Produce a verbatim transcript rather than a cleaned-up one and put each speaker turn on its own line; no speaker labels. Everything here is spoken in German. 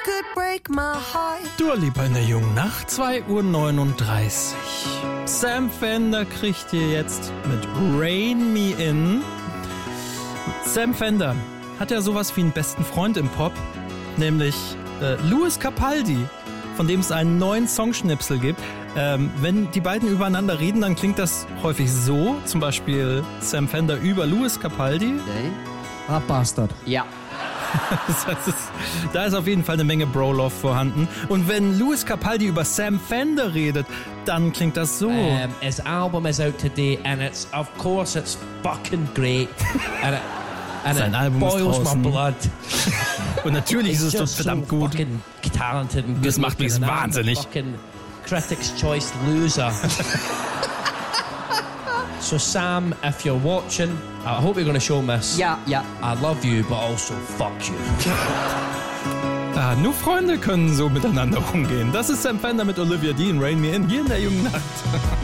could break my heart.
Dua Lipa in der jungen Nacht, zwei Uhr neununddreißig. Sam Fender kriegt ihr jetzt mit Rain Me In. Sam Fender hat ja sowas wie einen besten Freund im Pop, nämlich äh, Lewis Capaldi, von dem es einen neuen Songschnipsel gibt. Ähm, wenn die beiden übereinander reden, dann klingt das häufig so, zum Beispiel Sam Fender über Lewis Capaldi.
Nee.
Ah, Bastard.
Ja.
Das heißt, es, da ist auf jeden Fall eine Menge Bro-Love vorhanden. Und wenn Lewis Capaldi über Sam Fender redet, dann klingt das so.
Um, his album is out today and it's, of course, it's fucking great. And it, and
Sein
it
Album ist
boils my
draußen.
blood.
Und natürlich ist es doch
just
verdammt
so
gut.
fucking talented and
Das
good
macht mich
looking and I'm
wahnsinnig.
a fucking Critics' Choice loser. So Sam, if you're watching, I hope you're going to show me this.
Ja, ja.
I love you, but also fuck you.
Ah, nur Freunde können so miteinander umgehen. Das ist Sam Fender mit Olivia Dean, Rain Me In, hier in der jungen Nacht.